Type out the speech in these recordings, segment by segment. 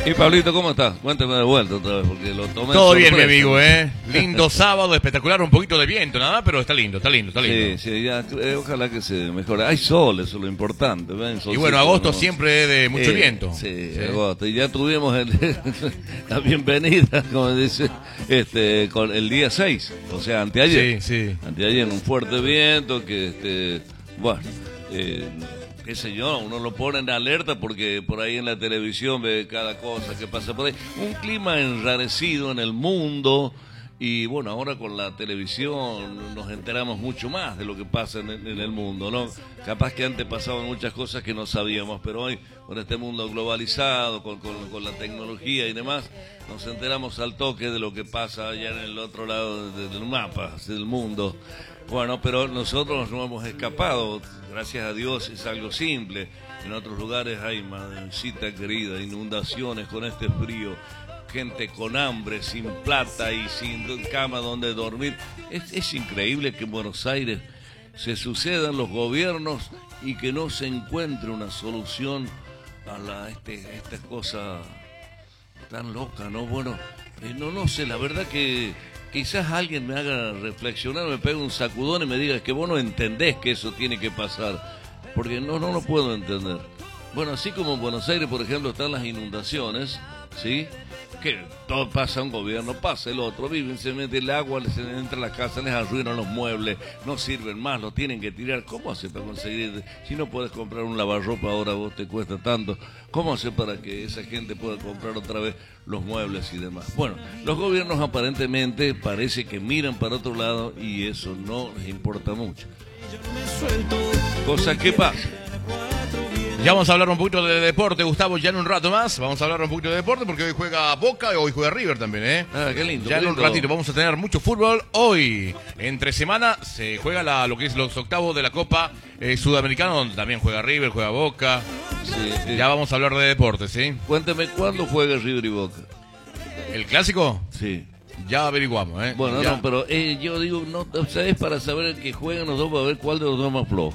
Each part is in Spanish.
Y Pablito, ¿cómo estás? Cuéntame de vuelta otra vez, porque lo tomé. Todo bien, mi amigo, ¿eh? Lindo sábado, espectacular, un poquito de viento, nada, pero está lindo. Sí, ya, ojalá que se mejore. Hay sol, eso es lo importante. ¿Ven? Y bueno, agosto siempre de mucho viento. Sí, agosto. Y ya tuvimos la bienvenida, como dice, con el día 6, o sea, anteayer. Sí. Anteayer, un fuerte viento que, bueno, qué sé yo, uno lo pone en alerta porque por ahí en la televisión ve cada cosa que pasa por ahí. Un clima enrarecido en el mundo y bueno, ahora con la televisión nos enteramos mucho más de lo que pasa en el mundo, ¿no? Capaz que antes pasaban muchas cosas que no sabíamos, pero hoy con este mundo globalizado, con la tecnología y demás, nos enteramos al toque de lo que pasa allá en el otro lado del mapa, del mundo. Bueno, pero nosotros no hemos escapado, gracias a Dios es algo simple. En otros lugares hay, madrecita querida, inundaciones con este frío, gente con hambre, sin plata y sin cama donde dormir. Es increíble que en Buenos Aires se sucedan los gobiernos y que no se encuentre una solución a esta cosa tan loca, ¿no? Bueno, no sé, la verdad que quizás alguien me haga reflexionar, me pegue un sacudón y me diga, es que vos no entendés que eso tiene que pasar, porque no lo puedo entender. Bueno, así como en Buenos Aires, por ejemplo, están las inundaciones, ¿sí? Que todo pasa un gobierno, pasa el otro, viven, se mete el agua, les entra a la casa, les arruinan los muebles, no sirven más, los tienen que tirar. ¿Cómo hace para conseguir? Si no puedes comprar un lavarropa ahora, vos te cuesta tanto. ¿Cómo hace para que esa gente pueda comprar otra vez los muebles y demás? Bueno, los gobiernos aparentemente parece que miran para otro lado y eso no les importa mucho. Cosa que pasa. Ya vamos a hablar un poquito de deporte, Gustavo, ya en un rato más. Vamos a hablar un poquito de deporte porque hoy juega Boca y hoy juega River también, ¿eh? Ah, qué lindo. Ya en un ratito vamos a tener mucho fútbol. Hoy, entre semana, se juega lo que es los octavos de la Copa Sudamericana, donde también juega River, juega Boca. Sí. Ya vamos a hablar de deporte, ¿sí? Cuéntame, ¿cuándo juega River y Boca? ¿El clásico? Sí. Ya averiguamos, ¿eh? Bueno, ya. no, pero yo digo, no, o sea, es para saber que juegan los dos, para ver cuál de los dos es más flojo.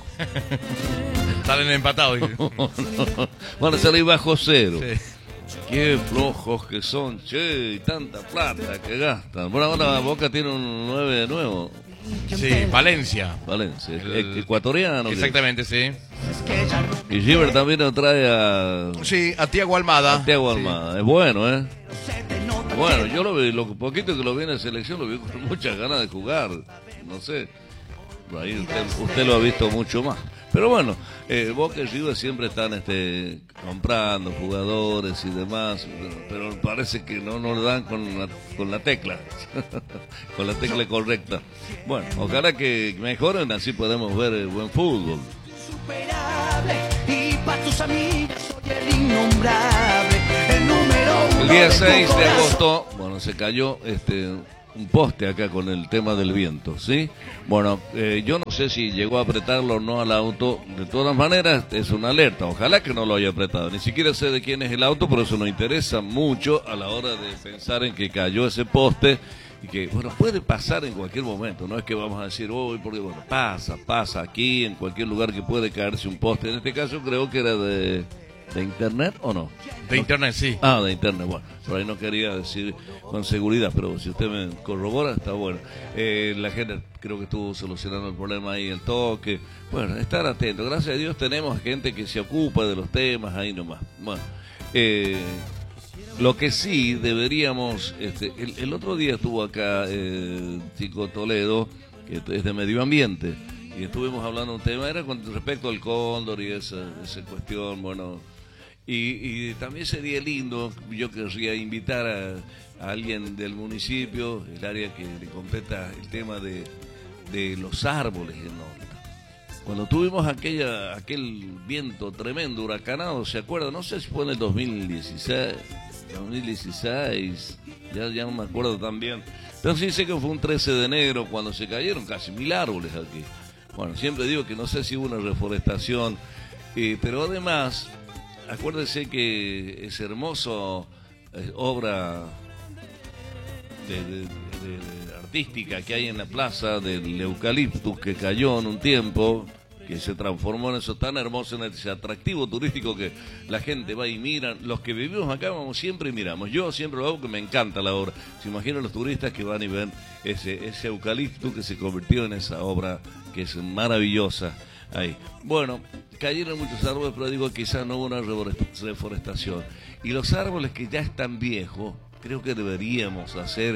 Salen empatados. No. Van a salir bajo cero. Sí. Qué flojos que son, che, y tanta plata que gastan. Bueno, ahora Boca tiene un 9 de nuevo. Sí, Valencia, ecuatoriano. exactamente, sí. Y River también nos trae Sí, a Thiago Almada. Thiago Almada. Es bueno, ¿eh? Bueno, yo lo vi, lo poquito que lo vi en la selección, lo vi con muchas ganas de jugar. No sé, por ahí usted lo ha visto mucho más. Pero bueno, Boca y River siempre están comprando jugadores y demás, pero parece que no le dan con la tecla, con la tecla correcta. Bueno, ojalá que mejoren, así podemos ver buen fútbol. El día 6 de agosto, bueno, se cayó un poste acá con el tema del viento, ¿sí? Bueno, yo no sé si llegó a apretarlo o no al auto. De todas maneras, es una alerta. Ojalá que no lo haya apretado. Ni siquiera sé de quién es el auto, pero eso nos interesa mucho a la hora de pensar en que cayó ese poste y que, bueno, puede pasar en cualquier momento. No es que vamos a decir, hoy, porque, bueno, pasa aquí, en cualquier lugar que puede caerse un poste. En este caso creo que era ¿de internet o no? De internet, sí. Ah, de internet, bueno. Por ahí no quería decir con seguridad, pero si usted me corrobora, está bueno. La gente creo que estuvo solucionando el problema ahí, el toque. Bueno, estar atento. Gracias a Dios tenemos gente que se ocupa de los temas ahí nomás. Bueno, lo que sí deberíamos... el otro día estuvo acá Chico Toledo, que es de medio ambiente, y estuvimos hablando de un tema, era con respecto al cóndor y esa cuestión, bueno... Y también sería lindo, yo querría invitar a alguien del municipio, el área que le competa el tema de los árboles en Norte. Cuando tuvimos aquel viento tremendo, huracanado, ¿se acuerda? No sé si fue en el 2016, ya no me acuerdo tan bien. Pero sí sé que fue un 13 de enero cuando se cayeron casi 1000 árboles aquí. Bueno, siempre digo que no sé si hubo una reforestación, pero además... Acuérdese que es hermoso obra de artística que hay en la plaza del eucaliptus que cayó en un tiempo, que se transformó en eso tan hermoso, en ese atractivo turístico que la gente va y mira. Los que vivimos acá vamos siempre y miramos. Yo siempre lo hago porque me encanta la obra. Se imaginan los turistas que van y ven ese eucalipto que se convirtió en esa obra que es maravillosa ahí. Bueno, cayeron muchos árboles, pero digo, quizás no hubo una reforestación. Y los árboles que ya están viejos, creo que deberíamos hacer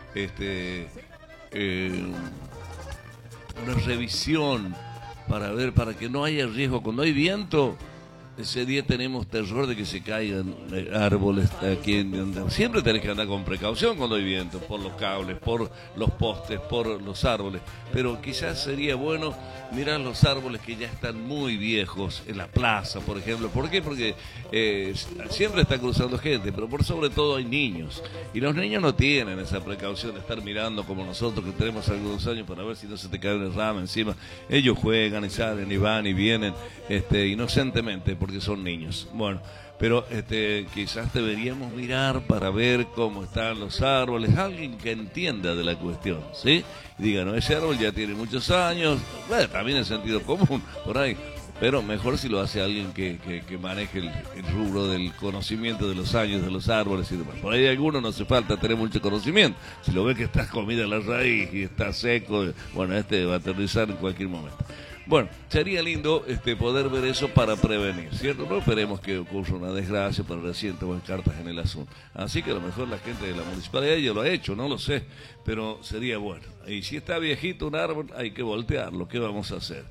una revisión para que no haya riesgo. Cuando hay viento, ese día tenemos terror de que se caigan árboles aquí siempre tenés que andar con precaución cuando hay viento, por los cables, por los postes, por los árboles. Pero quizás sería bueno mirar los árboles que ya están muy viejos en la plaza, por ejemplo. ¿Por qué? Porque siempre está cruzando gente, pero por sobre todo hay niños. Y los niños no tienen esa precaución de estar mirando como nosotros, que tenemos algunos años, para ver si no se te cae una rama encima. Ellos juegan y salen y van y vienen inocentemente, porque son niños. Bueno, pero quizás deberíamos mirar para ver cómo están los árboles, alguien que entienda de la cuestión, ¿sí? Y diga, no, ese árbol ya tiene muchos años, bueno, también es sentido común, por ahí, pero mejor si lo hace alguien que maneje el rubro del conocimiento de los años de los árboles y demás. Por ahí alguno no hace falta tener mucho conocimiento. Si lo ve que está comida en la raíz y está seco, bueno, va a aterrizar en cualquier momento. Bueno, sería lindo poder ver eso para prevenir, ¿cierto? No esperemos que ocurra una desgracia, pero recién toman cartas en el asunto. Así que a lo mejor la gente de la municipalidad ya lo ha hecho, no lo sé, pero sería bueno. Y si está viejito un árbol, hay que voltearlo. ¿Qué vamos a hacer?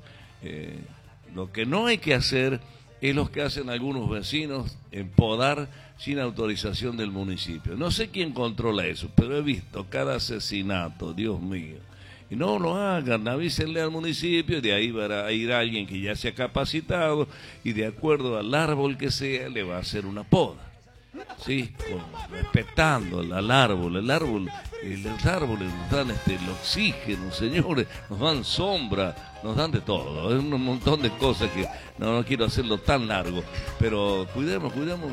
Lo que no hay que hacer es lo que hacen algunos vecinos, podar sin autorización del municipio. No sé quién controla eso, pero he visto cada asesinato, Dios mío. Y no lo hagan, avísenle al municipio, de ahí va a ir alguien que ya se ha capacitado y de acuerdo al árbol que sea, le va a hacer una poda. Sí, respetando al árbol. Los árboles nos dan el oxígeno, señores, nos dan sombra, nos dan de todo. Es un montón de cosas que no quiero hacerlo tan largo, pero cuidemos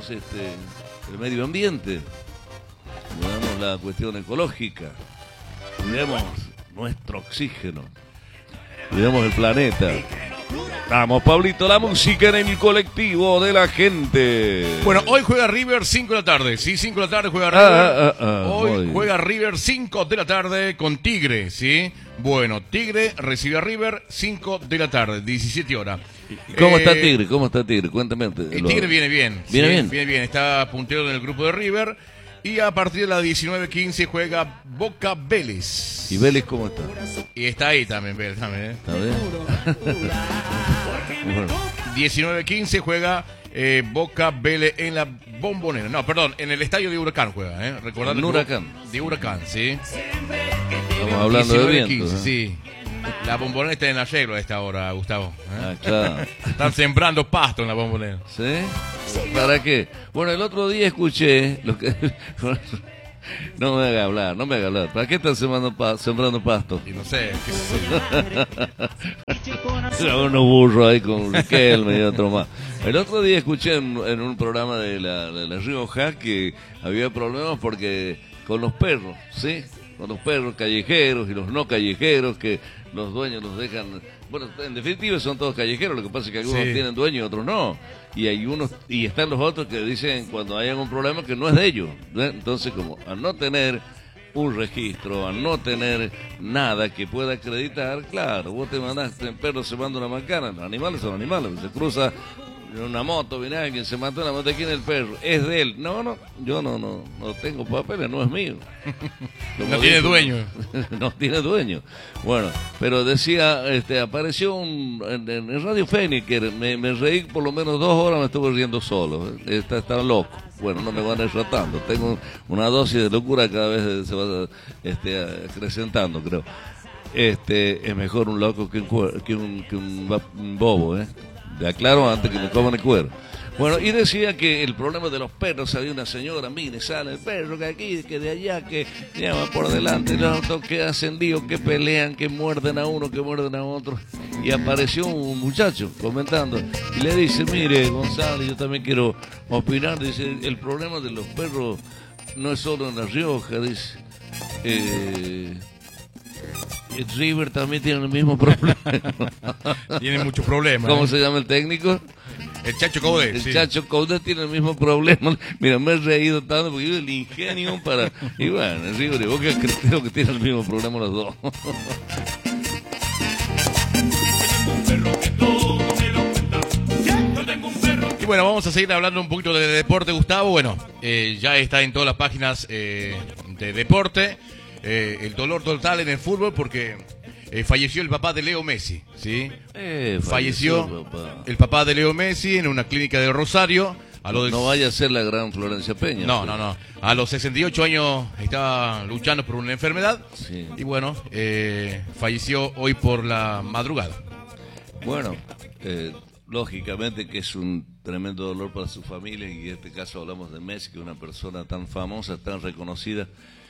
el medio ambiente, cuidemos la cuestión ecológica, cuidemos nuestro oxígeno, cuidemos el planeta. Vamos, Pablito, la música en el colectivo de la gente. Bueno, hoy juega River 5 de la tarde. Sí, 5 de la tarde juega River. Hoy juega River 5 de la tarde con Tigre, ¿sí? Bueno, Tigre recibe a River 5 de la tarde, 17 horas. ¿Cómo está Tigre? ¿Cómo está Tigre? Cuéntame. El Tigre viene bien. ¿Viene bien? Está puntero en el grupo de River. Y a partir de las 19:15 juega Boca Vélez. ¿Y Vélez cómo está? Y está ahí también Vélez. ¿Está bien? Bueno. 19:15 juega Boca Vélez en la Bombonera. No, perdón, en el estadio de Huracán juega. Recordando ¿En Huracán? De Huracán, sí. Estamos hablando de viento. 15, sí. La Bombonera está en arreglo a esta hora, Gustavo. Claro. Están sembrando pasto en la Bombonera. ¿Sí? ¿Para qué? Bueno, el otro día escuché lo que... No me haga hablar. ¿Para qué están sembrando pasto? Y no sé, qué sé yo. Unos burros ahí con Riquelme y otro más. El otro día escuché en un programa de la Rioja que había problemas porque con los perros, ¿sí? Con los perros callejeros y los no callejeros, que los dueños los dejan... Bueno, en definitiva son todos callejeros, lo que pasa es que algunos tienen dueños y otros no. Y están los otros que dicen cuando hay algún problema que no es de ellos. Entonces, como al no tener un registro, al no tener nada que pueda acreditar, claro, vos te mandaste, el perro se manda una macana, los animales son animales, se cruza en una moto, viene alguien, se mató en la moto, ¿quién es el perro? Es de él. No, yo no tengo papeles, no es mío. No tiene dueño. No tiene dueño. Bueno, pero decía, apareció en Radio Fénix, que me reí por lo menos 2 horas, me estuve riendo solo. Estaba loco. Bueno, no me van a ir tratando. Tengo una dosis de locura cada vez se va acrecentando, creo. Es mejor un loco que un bobo, De aclaro antes que me coman el cuero. Bueno, y decía que el problema de los perros, había una señora, mire, sale el perro, que aquí, que de allá, que llama por delante, los otros que hacen lío, que pelean, que muerden a uno, que muerden a otro. Y apareció un muchacho comentando y le dice, mire, Gonzalo, yo también quiero opinar. Dice, el problema de los perros no es solo en La Rioja, dice. River también tiene el mismo problema. Tiene muchos problemas. ¿Cómo se llama el técnico? El Chacho Coudet. El Chacho Coudet tiene el mismo problema. Mira, me he reído tanto porque yo el ingenio para... Y bueno, el River y Boca creo que tienen el mismo problema los dos. Y bueno, vamos a seguir hablando un poquito de deporte, Gustavo. Bueno, ya está en todas las páginas de deporte. El dolor total en el fútbol porque falleció el papá de Leo Messi, ¿sí? Falleció el papá de Leo Messi en una clínica de Rosario. No vaya a ser la gran Florencia Peña. No. A los 68 años estaba luchando por una enfermedad. Sí. Y bueno, falleció hoy por la madrugada. Bueno, lógicamente que es un tremendo dolor para su familia, y en este caso hablamos de Messi, que es una persona tan famosa, tan reconocida,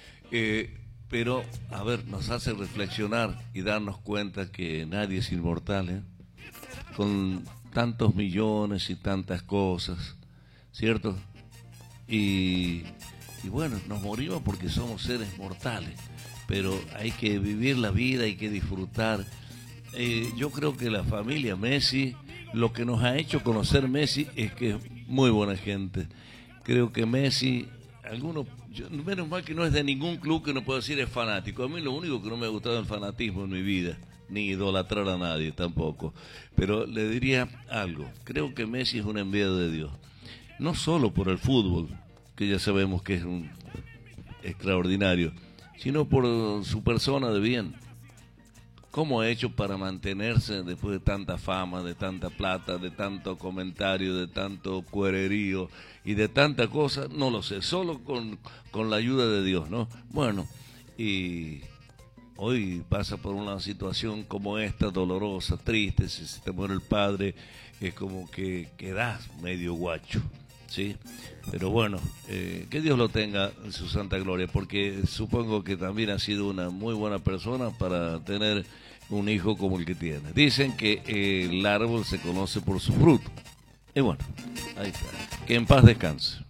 pero, a ver, nos hace reflexionar y darnos cuenta que nadie es inmortal, ¿eh? Con tantos millones y tantas cosas, ¿cierto? Y bueno, nos morimos porque somos seres mortales, pero hay que vivir la vida, hay que disfrutar. Yo creo que la familia Messi, lo que nos ha hecho conocer Messi es que es muy buena gente. Creo que Messi, menos mal que no es de ningún club, que no puedo decir es fanático. A mí lo único que no me ha gustado es el fanatismo en mi vida, ni idolatrar a nadie tampoco. Pero le diría algo, creo que Messi es un enviado de Dios. No solo por el fútbol, que ya sabemos que es un extraordinario, sino por su persona de bien. ¿Cómo ha hecho para mantenerse después de tanta fama, de tanta plata, de tanto comentario, de tanto cuererío y de tanta cosa? No lo sé, solo con la ayuda de Dios, ¿no? Bueno, y hoy pasa por una situación como esta, dolorosa, triste. Si se te muere el padre, es como que quedas medio guacho, ¿sí? Pero bueno, que Dios lo tenga en su santa gloria, porque supongo que también ha sido una muy buena persona para tener un hijo como el que tiene. Dicen que el árbol se conoce por su fruto. Y bueno, ahí está. Que en paz descanse.